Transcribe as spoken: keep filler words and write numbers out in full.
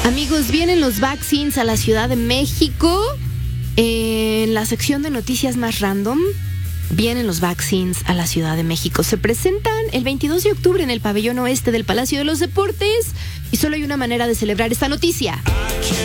Amigos, vienen los vaccines a la Ciudad de México. En la sección de noticias más random, vienen los vaccines a la Ciudad de México. Se presentan el veintidós de octubre en el pabellón oeste del Palacio de los Deportes y solo hay una manera de celebrar esta noticia.